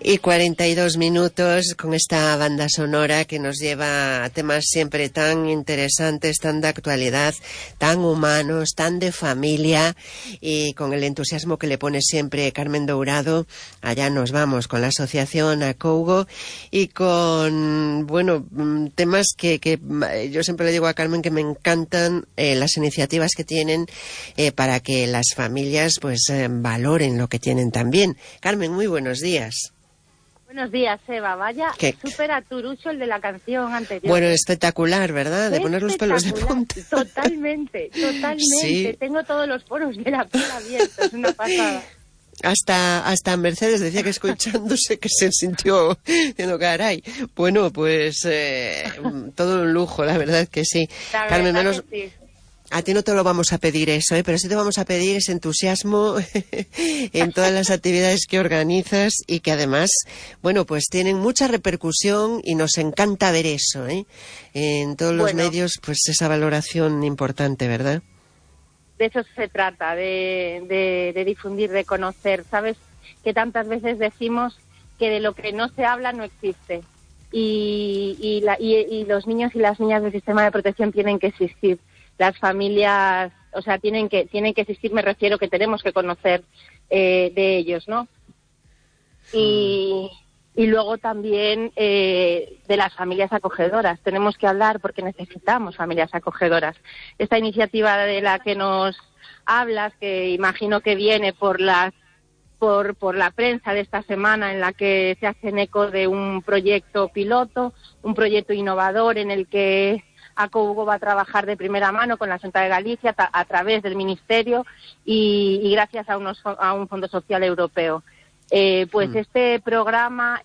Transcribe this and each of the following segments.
Y 42 minutos con esta banda sonora que nos lleva a temas siempre tan interesantes, tan de actualidad, tan humanos, tan de familia, y con el entusiasmo que le pone siempre Carmen Dourado. Allá nos vamos con la asociación Acougo y con, bueno, temas que yo siempre le digo a Carmen que me encantan, las iniciativas que tienen para que las familias pues valoren lo que tienen también. Carmen, muy buenos días. Buenos días, Eva. Vaya, súper aturucho el de la canción anterior. Bueno, espectacular, ¿verdad? De poner los pelos de punta. Totalmente. Sí. Tengo todos los poros de la piel abiertos, es una pasada. Hasta Mercedes decía que escuchándose que se sintió diciendo, caray. Bueno, pues todo un lujo, la verdad que sí. Carmen, menos... Sí. A ti no te lo vamos a pedir eso, pero sí te vamos a pedir ese entusiasmo en todas las actividades que organizas y que además, bueno, pues tienen mucha repercusión y nos encanta ver eso, en todos los medios, pues esa valoración importante, ¿verdad? De eso se trata, de difundir, de conocer. ¿Sabes? Que tantas veces decimos que de lo que no se habla no existe. Y los niños y las niñas del sistema de protección tienen que existir. Las familias, o sea, tienen que existir, me refiero que tenemos que conocer de ellos, ¿no? Y luego también de las familias acogedoras. Tenemos que hablar porque necesitamos familias acogedoras. Esta iniciativa de la que nos hablas, que imagino que viene por la prensa de esta semana, en la que se hacen eco de un proyecto piloto, un proyecto innovador en el que Acougo va a trabajar de primera mano con la Xunta de Galicia a través del Ministerio y gracias a un fondo social europeo. Este programa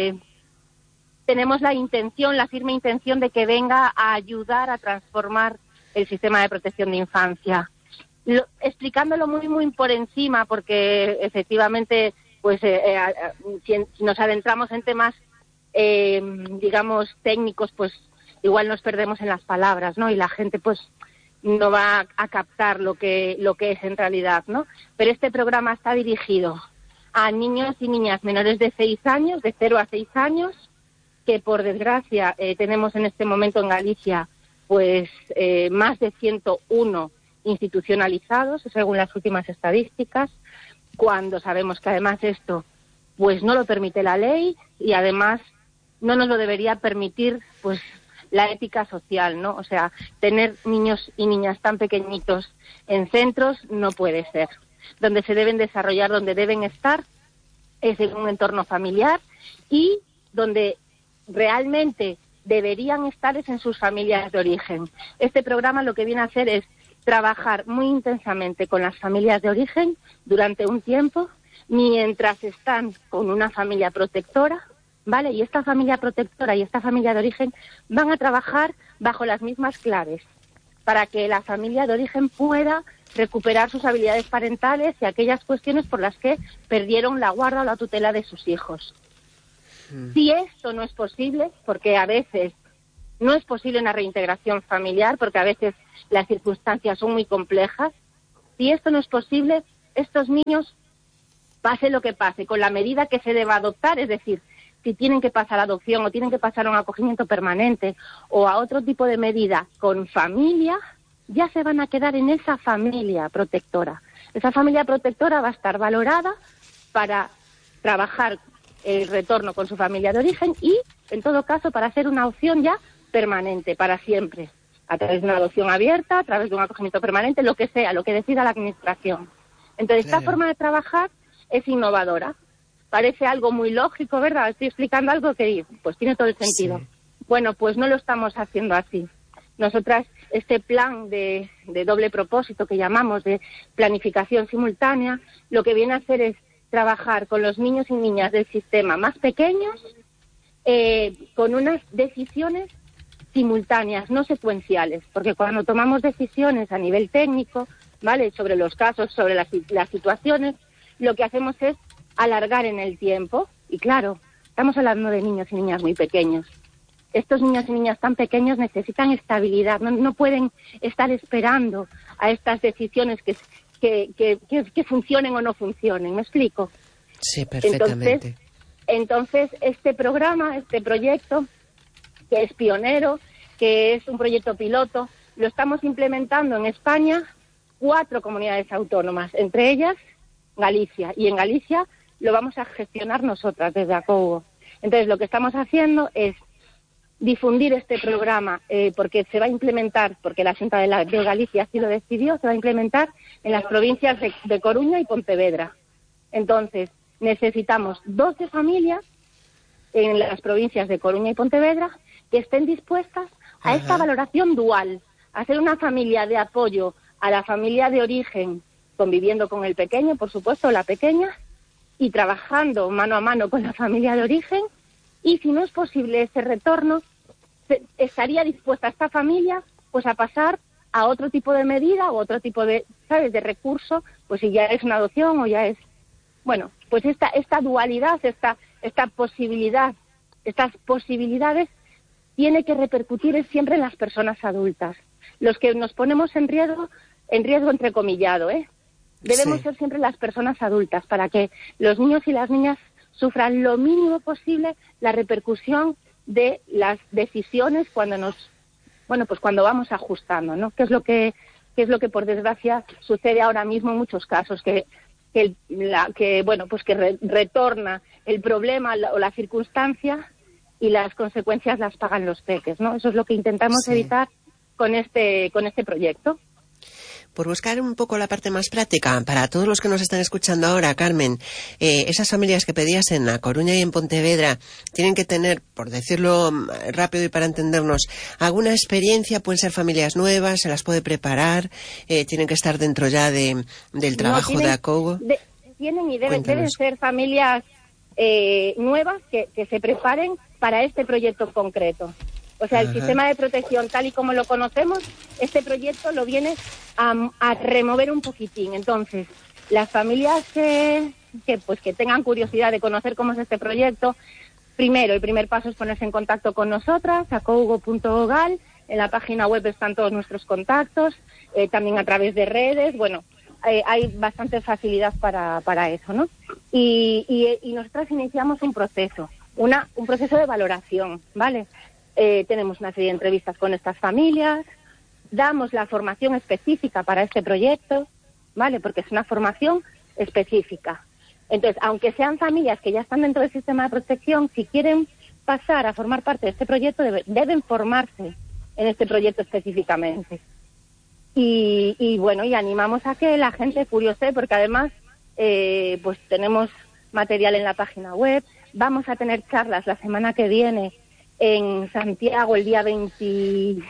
tenemos la firme intención de que venga a ayudar a transformar el sistema de protección de infancia. Explicándolo muy por encima, porque efectivamente pues si nos adentramos en temas digamos técnicos, pues igual nos perdemos en las palabras, ¿no? Y la gente pues no va a captar lo que es en realidad, ¿no? Pero este programa está dirigido a niños y niñas menores de 6 años, de 0 a 6 años, que por desgracia tenemos en este momento en Galicia pues más de 101 institucionalizados, según las últimas estadísticas, cuando sabemos que además esto pues no lo permite la ley y además no nos lo debería permitir pues la ética social, ¿no? O sea, tener niños y niñas tan pequeñitos en centros no puede ser. Donde se deben desarrollar, donde deben estar, es en un entorno familiar y donde realmente deberían estar es en sus familias de origen. Este programa lo que viene a hacer es trabajar muy intensamente con las familias de origen durante un tiempo, mientras están con una familia protectora, ¿vale? Y esta familia protectora y esta familia de origen van a trabajar bajo las mismas claves para que la familia de origen pueda recuperar sus habilidades parentales y aquellas cuestiones por las que perdieron la guarda o la tutela de sus hijos. Si esto no es posible, porque a veces no es posible una reintegración familiar, porque a veces las circunstancias son muy complejas, si esto no es posible, estos niños, pase lo que pase, con la medida que se deba adoptar, es decir, si tienen que pasar a adopción o tienen que pasar a un acogimiento permanente o a otro tipo de medida con familia, ya se van a quedar en esa familia protectora. Esa familia protectora va a estar valorada para trabajar el retorno con su familia de origen y, en todo caso, para hacer una opción ya permanente, para siempre, a través de una adopción abierta, a través de un acogimiento permanente, lo que sea, lo que decida la Administración. Entonces, esta forma de trabajar es innovadora. Parece algo muy lógico, ¿verdad? Estoy explicando algo que pues tiene todo el sentido. Sí. Bueno, pues no lo estamos haciendo así. Nosotras, este plan de doble propósito que llamamos de planificación simultánea, lo que viene a hacer es trabajar con los niños y niñas del sistema más pequeños con unas decisiones simultáneas, no secuenciales, porque cuando tomamos decisiones a nivel técnico, ¿vale?, sobre los casos, sobre las situaciones, lo que hacemos es alargar en el tiempo. Y claro, estamos hablando de niños y niñas muy pequeños. Estos niños y niñas tan pequeños necesitan estabilidad, no pueden estar esperando a estas decisiones que funcionen o no funcionen. ¿Me explico? Sí, perfectamente. Entonces, Entonces, este programa, este proyecto, que es pionero, que es un proyecto piloto, lo estamos implementando en España 4 comunidades autónomas, entre ellas Galicia. Y en Galicia lo vamos a gestionar nosotras desde Acougo. Entonces, lo que estamos haciendo es difundir este programa, porque se va a implementar, porque la Xunta de Galicia así lo decidió, se va a implementar en las provincias de Coruña y Pontevedra. Entonces, necesitamos 12 familias en las provincias de Coruña y Pontevedra que estén dispuestas a esta valoración dual, a ser una familia de apoyo a la familia de origen, conviviendo con el pequeño, por supuesto, la pequeña, y trabajando mano a mano con la familia de origen, y si no es posible ese retorno, estaría dispuesta esta familia pues a pasar a otro tipo de medida o otro tipo de, ¿sabes?, de recurso, pues si ya es una adopción o ya es... Bueno, pues esta dualidad, esta posibilidad, estas posibilidades tiene que repercutir siempre en las personas adultas. Los que nos ponemos en riesgo entrecomillado, debemos ser siempre las personas adultas para que los niños y las niñas sufran lo mínimo posible la repercusión de las decisiones cuando cuando vamos ajustando, ¿no? Que es lo que por desgracia sucede ahora mismo en muchos casos, que retorna el problema o la circunstancia y las consecuencias las pagan los peques, ¿no? Eso es lo que intentamos evitar con este proyecto. Por buscar un poco la parte más práctica, para todos los que nos están escuchando ahora, Carmen, esas familias que pedías en La Coruña y en Pontevedra tienen que tener, por decirlo rápido y para entendernos, alguna experiencia, pueden ser familias nuevas, se las puede preparar, tienen que estar dentro ya del trabajo de Acougo. Tienen y deben ser familias nuevas que se preparen para este proyecto concreto. O sea, el sistema de protección, tal y como lo conocemos, este proyecto lo viene a remover un poquitín. Entonces, las familias que tengan curiosidad de conocer cómo es este proyecto, primero, el primer paso es ponerse en contacto con nosotras, acougo.gal, en la página web están todos nuestros contactos, también a través de redes, hay bastante facilidad para eso, ¿no? Y nosotras iniciamos un proceso de valoración, ¿vale? Tenemos una serie de entrevistas con estas familias, damos la formación específica para este proyecto, ¿vale? Porque es una formación específica. Entonces, aunque sean familias que ya están dentro del sistema de protección, si quieren pasar a formar parte de este proyecto, deben formarse en este proyecto específicamente. Y animamos a que la gente curiose, porque además tenemos material en la página web, vamos a tener charlas la semana que viene en Santiago el día 28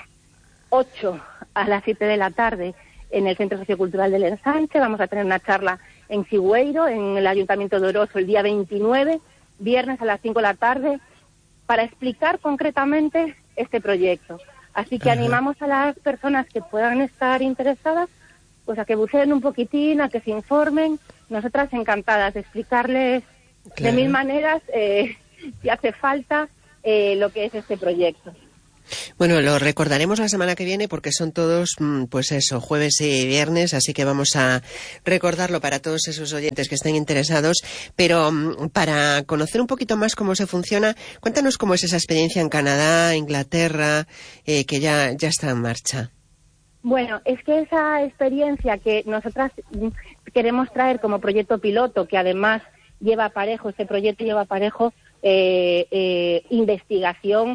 a las 7 de la tarde en el Centro Sociocultural del Ensanche. Vamos a tener una charla en Sigüeiro, en el Ayuntamiento de Oroso, el día 29, viernes a las 5 de la tarde, para explicar concretamente este proyecto. Así que animamos a las personas que puedan estar interesadas pues a que buceen un poquitín, a que se informen. Nosotras encantadas de explicarles de mil maneras, si hace falta, lo que es este proyecto. Bueno, lo recordaremos la semana que viene porque son todos, jueves y viernes, así que vamos a recordarlo para todos esos oyentes que estén interesados. Pero para conocer un poquito más cómo se funciona, cuéntanos cómo es esa experiencia en Canadá, Inglaterra, que ya está en marcha. Bueno, es que esa experiencia que nosotras queremos traer como proyecto piloto, que además este proyecto lleva aparejo investigación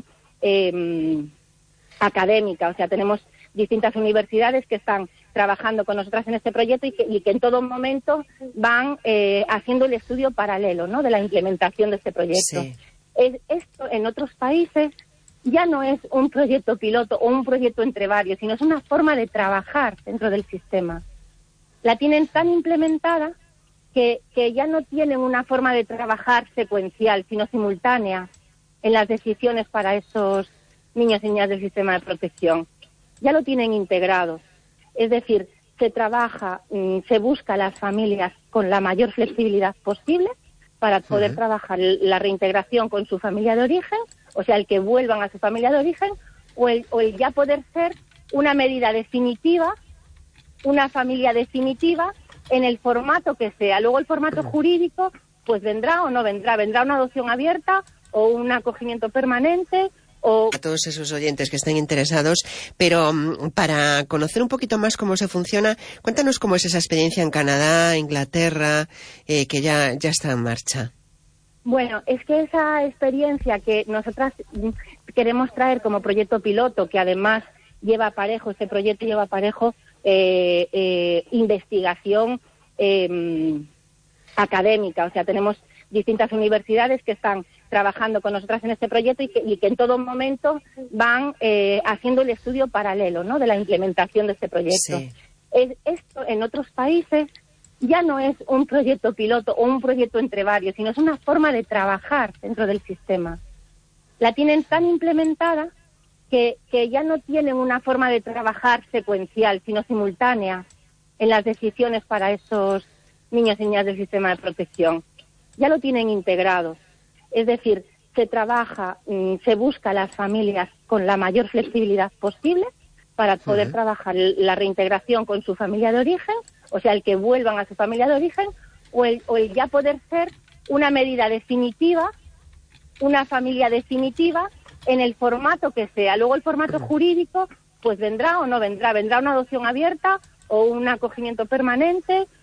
académica, o sea, tenemos distintas universidades que están trabajando con nosotras en este proyecto y que en todo momento van haciendo el estudio paralelo, ¿no?, de la implementación de este proyecto. Sí. Esto en otros países ya no es un proyecto piloto o un proyecto entre varios, sino es una forma de trabajar dentro del sistema. La tienen tan implementada que ya no tienen una forma de trabajar secuencial, sino simultánea en las decisiones para esos niños y niñas del sistema de protección. Ya lo tienen integrado. Es decir, se trabaja, se busca a las familias con la mayor flexibilidad posible para poder trabajar la reintegración con su familia de origen, o sea, el que vuelvan a su familia de origen, o el ya poder ser una medida definitiva, una familia definitiva, en el formato que sea. Luego el formato jurídico pues vendrá o no vendrá. Vendrá una adopción abierta o un acogimiento permanente. A todos esos oyentes que estén interesados, pero para conocer un poquito más cómo se funciona, cuéntanos cómo es esa experiencia en Canadá, Inglaterra, que ya está en marcha. Bueno, es que esa experiencia que nosotras queremos traer como proyecto piloto, que además lleva aparejo, este proyecto lleva aparejo investigación académica, o sea, tenemos distintas universidades que están trabajando con nosotras en este proyecto y que en todo momento van haciendo el estudio paralelo, ¿no?, de la implementación de este proyecto. Sí. Esto en otros países ya no es un proyecto piloto o un proyecto entre varios, sino es una forma de trabajar dentro del sistema. La tienen tan implementada que ya no tienen una forma de trabajar secuencial, sino simultánea en las decisiones para esos niños y niñas del sistema de protección. Ya lo tienen integrado. Es decir, se trabaja, se busca a las familias con la mayor flexibilidad posible para poder trabajar la reintegración con su familia de origen, o sea, el que vuelvan a su familia de origen, o el ya poder ser una medida definitiva, una familia definitiva en el formato que sea. Luego el formato jurídico, pues vendrá o no vendrá. Vendrá una adopción abierta o un acogimiento permanente